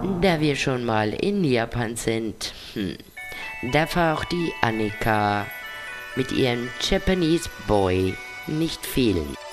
Da wir schon mal in Japan sind, darf auch die Annika mit ihrem Japanese Boy nicht fehlen.